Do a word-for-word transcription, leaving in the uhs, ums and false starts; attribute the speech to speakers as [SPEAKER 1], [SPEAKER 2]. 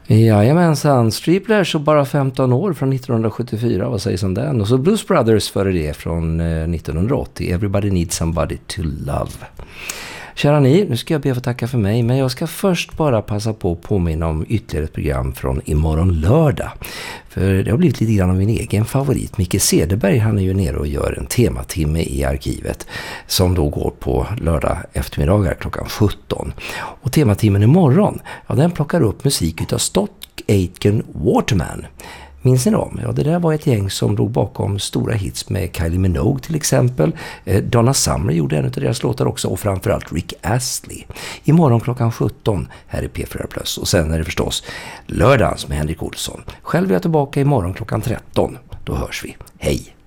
[SPEAKER 1] Jajamensan, Striplers och bara femton år från nittonhundrasjuttiofyra, vad sägs om den? Och så Blues Brothers före det från nittonhundraåttio, Everybody Needs Somebody to Love. Kära ni, nu ska jag be att få tacka för mig, men jag ska först bara passa på att påminna om ytterligare ett program från imorgon lördag. För det har blivit lite grann av min egen favorit. Micke Cederberg, han är ju nere och gör en tematimme i arkivet som då går på lördag eftermiddagar klockan sjutton. Och tematimmen imorgon, ja, den plockar upp musik utav Stock Aitken Waterman. Minns ni dem? Ja, det där var ett gäng som låg bakom stora hits med Kylie Minogue till exempel. Eh, Donna Summer gjorde en av deras låtar också, och framförallt Rick Astley. Imorgon klockan sjutton här i P fyra Plus. Och sen är det förstås lördagens med Henrik Olsson. Själv är jag tillbaka imorgon klockan tretton. Då hörs vi. Hej!